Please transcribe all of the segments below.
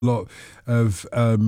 lot of,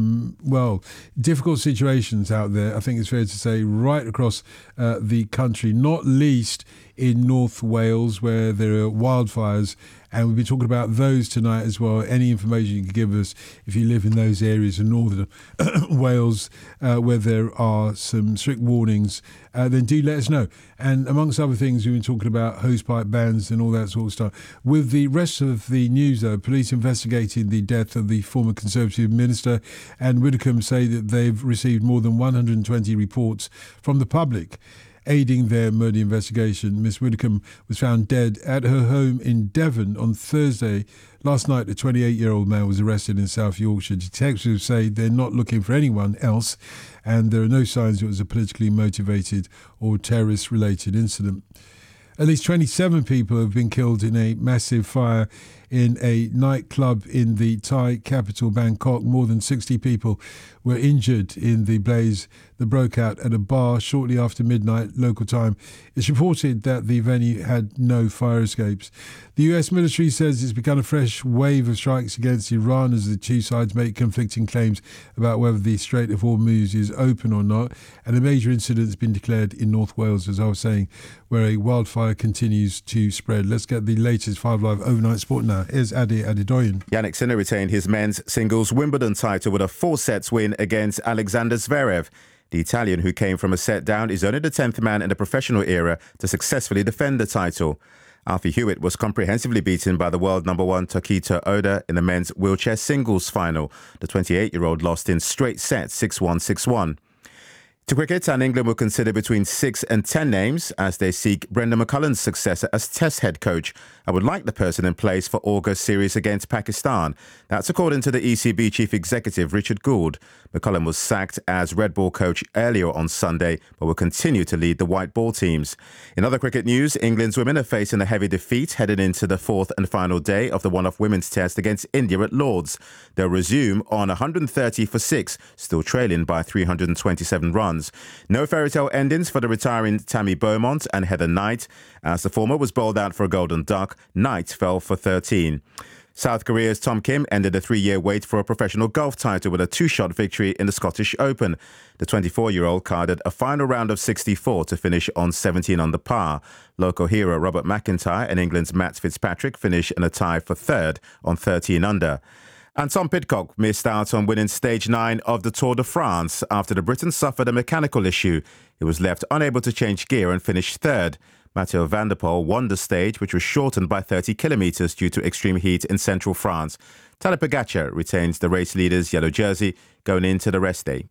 difficult situations out there, I think it's fair to say, right across the country, not least in North Wales, where there are wildfires. And we'll be talking about those tonight as well. Any information you can give us if you live in those areas in northern Wales where there are some strict warnings, then do let us know. And amongst other things, we've been talking about hosepipe bans and all that sort of stuff. With the rest of the news, though, police investigating the death of the former Conservative minister, and Widdicombe say that they've received more than 120 reports from the public aiding their murder investigation. Miss Widdicombe was found dead at her home in Devon on Thursday. Last night, a 28-year-old man was arrested in South Yorkshire. Detectives say they're not looking for anyone else, and there are no signs it was a politically motivated or terrorist-related incident. At least 27 people have been killed in a massive fire in a nightclub in the Thai capital, Bangkok. More than 60 people were injured in the blaze that broke out at a bar shortly after midnight local time. It's reported that the venue had no fire escapes. The US military says it's begun a fresh wave of strikes against Iran as the two sides make conflicting claims about whether the Strait of Hormuz is open or not. And a major incident has been declared in North Wales, as I was saying, where a wildfire continues to spread. Let's get the latest 5 Live overnight sport now. Here's Adi Adedoyan. Yannick Sinner retained his men's singles Wimbledon title with a 4-set win against Alexander Zverev. The Italian, who came from a set down, is only the 10th man in the professional era to successfully defend the title. Alfie Hewitt was comprehensively beaten by the world number one Tokito Oda in the men's wheelchair singles final. The 28-year-old lost in straight sets 6-1, 6-1. To cricket, and England will consider between 6 and 10 names as they seek Brendan McCullum's successor as Test head coach. I would like the person in place for August series against Pakistan. That's according to the ECB chief executive Richard Gould. McCullum was sacked as red ball coach earlier on Sunday, but will continue to lead the white ball teams. In other cricket news, England's women are facing a heavy defeat headed into the fourth and final day of the one-off women's test against India at Lord's. They'll resume on 130 for 6, still trailing by 327 runs. No fairy tale endings for the retiring Tammy Beaumont and Heather Knight. As the former was bowled out for a golden duck, Knight fell for 13. South Korea's Tom Kim ended a 3-year wait for a professional golf title with a 2-shot victory in the Scottish Open. The 24-year-old carded a final round of 64 to finish on 17 under par. Local hero Robert McIntyre and England's Matt Fitzpatrick finish in a tie for third on 13 under. And Tom Pidcock missed out on winning stage 9 of the Tour de France after the Briton suffered a mechanical issue. He was left unable to change gear and finished third. Matteo Van der Poel won the stage, which was shortened by 30 kilometres due to extreme heat in central France. Tadej Pogacar retains the race leader's yellow jersey going into the rest day.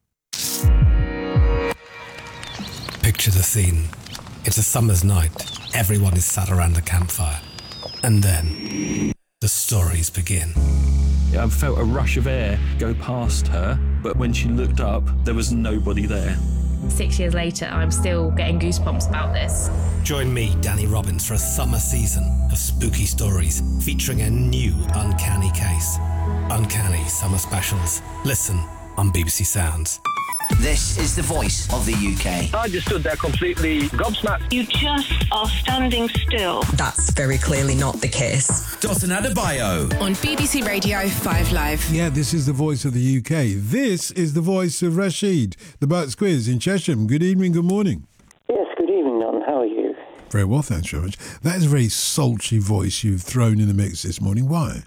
Picture the scene. It's a summer's night. Everyone is sat around a campfire. And then the stories begin. I felt a rush of air go past her, but when she looked up, there was nobody there. 6 years later, I'm still getting goosebumps about this. Join me, Danny Robbins, for a summer season of spooky stories featuring a new uncanny case. Uncanny Summer Specials. Listen on BBC Sounds. This is the voice of the UK. I just stood there completely gobsmacked. You just are standing still. That's very clearly not the case. Dotun Adebayo. On BBC Radio 5 Live. Yeah, this is the voice of the UK. This is the voice of Rashid, the Bucks Quiz in Chesham. Good evening, good morning. Yes, good evening, Don. How are you? Very well, thanks very much. That is a very sultry voice you've thrown in the mix this morning. Why?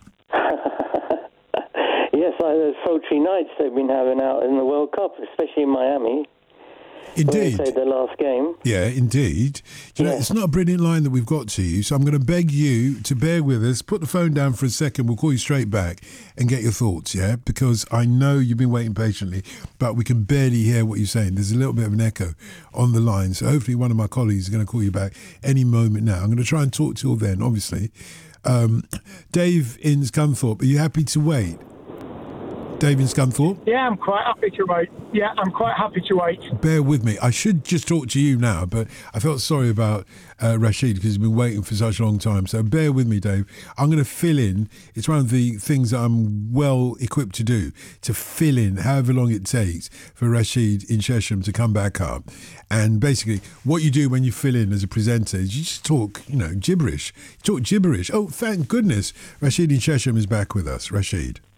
Yes, those sultry nights they've been having out in the World Cup, especially in Miami. Indeed. They played their last game. Yeah, indeed. Do you know, it's not a brilliant line that we've got to you, so I'm going to beg you to bear with us. Put the phone down for a second. We'll call you straight back and get your thoughts, yeah? Because I know you've been waiting patiently, but we can barely hear what you're saying. There's a little bit of an echo on the line, so hopefully one of my colleagues is going to call you back any moment now. I'm going to try and talk till then, obviously. Dave in Scunthorpe, are you happy to wait? Dave in Scunthorpe? Yeah, I'm quite happy to wait. Bear with me. I should just talk to you now, but I felt sorry about Rashid because he's been waiting for such a long time. So bear with me, Dave. I'm going to fill in. It's one of the things that I'm well equipped to do, to fill in however long it takes for Rashid in Chesham to come back up. And basically, what you do when you fill in as a presenter is you just talk, gibberish. You talk gibberish. Oh, thank goodness Rashid in Chesham is back with us. Rashid.